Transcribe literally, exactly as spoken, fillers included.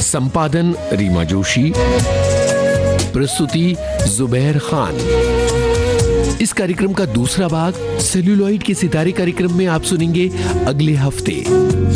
संपादन रीमा जोशी, प्रस्तुति जुबैर खान। इस कार्यक्रम का दूसरा भाग सेल्यूलॉइड के सितारे कार्यक्रम में आप सुनेंगे अगले हफ्ते।